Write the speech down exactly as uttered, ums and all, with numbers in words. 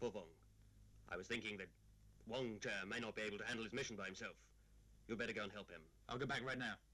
Fuvong. I was thinking that Wong Che may not be able to handle his mission by himself. You'd better go and help him. I'll go back right now.